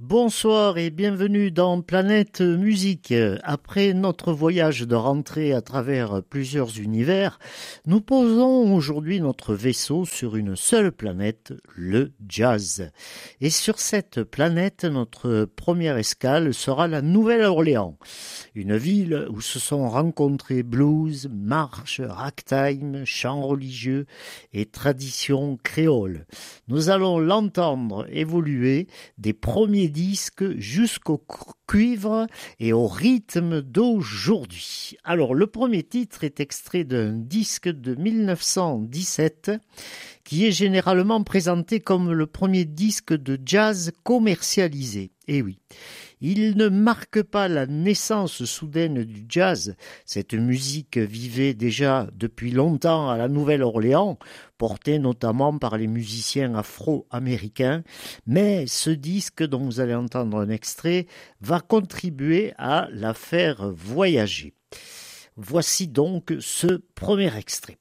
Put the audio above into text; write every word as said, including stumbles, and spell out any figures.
Bonsoir et bienvenue dans Planète Musique. Après notre voyage de rentrée à travers plusieurs univers, nous posons aujourd'hui notre vaisseau sur une seule planète, le jazz. Et sur cette planète, notre première escale sera la Nouvelle-Orléans, une ville où se sont rencontrés blues, marches, ragtime, chants religieux et traditions créoles. Nous allons l'entendre évoluer des premiers disques jusqu'au cuivre et au rythme d'aujourd'hui. Alors, le premier titre est extrait d'un disque de mille neuf cent dix-sept qui est généralement présenté comme le premier disque de jazz commercialisé. Eh oui, il ne marque pas la naissance soudaine du jazz. Cette musique vivait déjà depuis longtemps à la Nouvelle-Orléans, portée notamment par les musiciens afro-américains, mais ce disque dont vous allez entendre un extrait va contribuer à la faire voyager. Voici donc ce premier extrait.